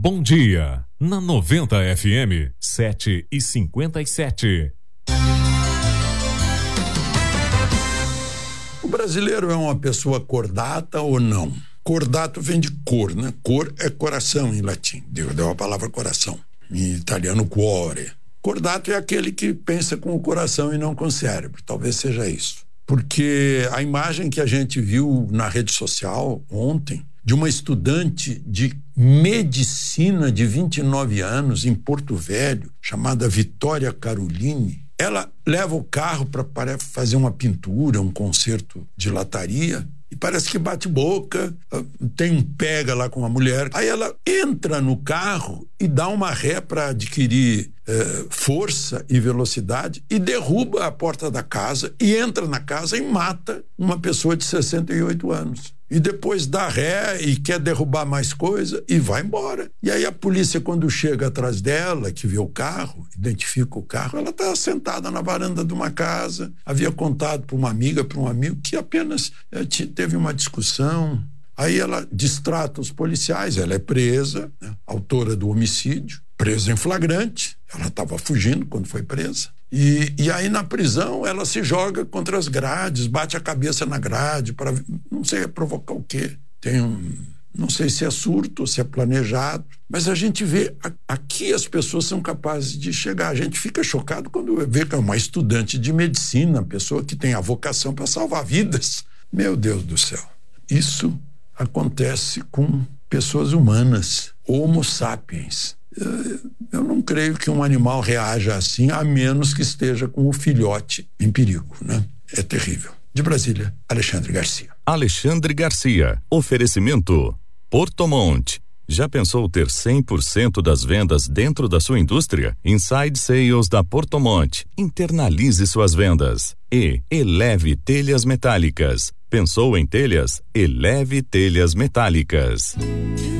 Bom Dia, na 90 FM, 7h57. O brasileiro é uma pessoa cordata ou não? Cordato vem de cor, né? Cor é coração em latim. Deu a palavra coração. Em italiano, cuore. Cordato é aquele que pensa com o coração e não com o cérebro. Talvez seja isso. Porque a imagem que a gente viu na rede social ontem, de uma estudante de medicina de 29 anos em Porto Velho, chamada Vitória Caroline, ela leva o carro para fazer uma pintura, um concerto de lataria, e parece que bate boca, tem um pega lá com a mulher. Aí ela entra no carro e dá uma ré para adquirir força e velocidade e derruba a porta da casa e entra na casa e mata uma pessoa de 68 anos. E depois dá ré e quer derrubar mais coisa e vai embora. E aí a polícia, quando chega atrás dela, que vê o carro, identifica o carro, ela está sentada na varanda de uma casa, havia contado para uma amiga, para um amigo, que apenas teve uma discussão. Aí ela distrata os policiais, ela é presa, né, autora do homicídio, presa em flagrante, ela estava fugindo quando foi presa. E aí na prisão ela se joga contra as grades, bate a cabeça na grade para, não sei, provocar o quê. Não sei se é surto, se é planejado, mas a gente vê, aqui as pessoas são capazes de chegar. A gente fica chocado quando vê que é uma estudante de medicina, pessoa que tem a vocação para salvar vidas. Meu Deus do céu. Isso acontece com pessoas humanas, Homo sapiens. Eu não creio que um animal reaja assim, a menos que esteja com o filhote em perigo, né? É terrível. De Brasília, Alexandre Garcia. Alexandre Garcia. Oferecimento Portomont. Já pensou ter 100% das vendas dentro da sua indústria? Inside Sales da Portomont. Internalize suas vendas. E Eleve Telhas Metálicas. Pensou em telhas? Eleve Telhas Metálicas.